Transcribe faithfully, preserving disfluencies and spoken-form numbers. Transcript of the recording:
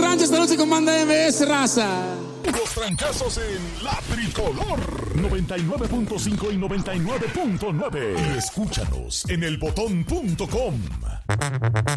Sánchez, esta noche con Banda M S, raza. Los trancazos en La Tricolor noventa y nueve punto cinco y noventa y nueve punto nueve. Y escúchanos en el botón punto com.